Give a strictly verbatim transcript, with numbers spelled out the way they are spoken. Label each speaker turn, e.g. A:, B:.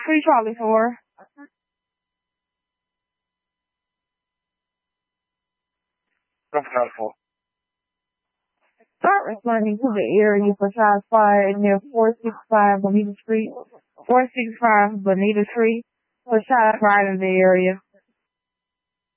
A: Three Charlie four. Start responding to the area for shots fired near four sixty-five Bonita Street. four sixty-five Bonita Street for shots fired in the area.